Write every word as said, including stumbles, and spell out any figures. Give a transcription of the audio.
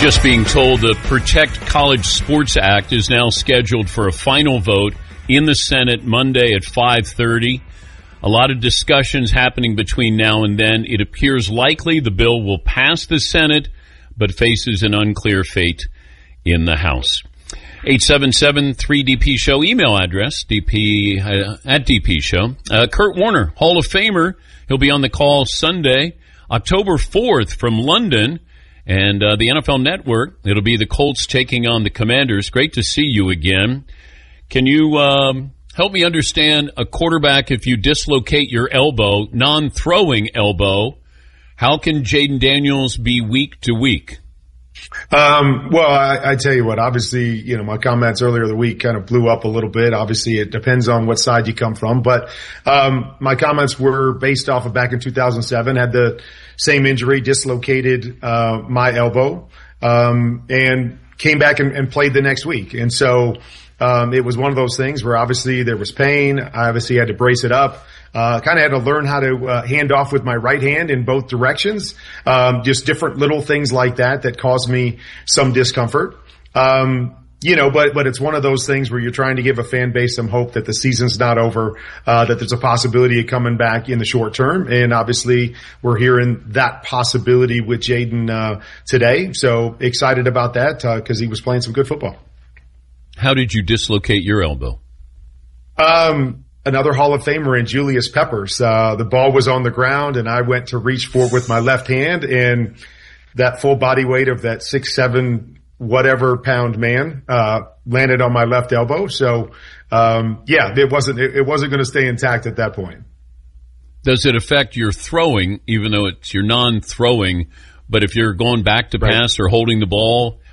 Just being told the Protect College Sports Act is now scheduled for a final vote in the Senate Monday at five thirty. A lot of discussions happening between now and then. It appears likely the bill will pass the Senate, but faces an unclear fate in the House. eight seven seven three D P Show, email address, dp uh, at D P Show. Uh, Kurt Warner, Hall of Famer. He'll be on the call Sunday, October fourth from London. And uh, the N F L Network, it'll be the Colts taking on the Commanders. Great to see you again. Can you um, help me understand a quarterback, if you dislocate your elbow, non-throwing elbow, how can Jayden Daniels be week to week? Um, well, I, I tell you what, obviously, you know, my comments earlier in the week kind of blew up a little bit. Obviously, it depends on what side you come from. But um, my comments were based off of back in two thousand seven, had the same injury, dislocated uh, my elbow, um, and came back and, and played the next week. And so um, it was one of those things where obviously there was pain. I obviously had to brace it up. Uh, kind of had to learn how to uh, hand off with my right hand in both directions. Um, just different little things like that that caused me some discomfort. Um, you know, but, but it's one of those things where you're trying to give a fan base some hope that the season's not over, uh, that there's a possibility of coming back in the short term. And obviously we're hearing that possibility with Jayden, uh, today. So excited about that, uh, cause he was playing some good football. How did you dislocate your elbow? Um, Another Hall of Famer in Julius Peppers. Uh, the ball was on the ground and I went to reach for it with my left hand, and that full body weight of that six, seven, whatever pound man, uh, landed on my left elbow. So, um, yeah, it wasn't, it, it wasn't going to stay intact at that point. Does it affect your throwing, even though it's your non-throwing, but if you're going back to pass right. or holding the ball,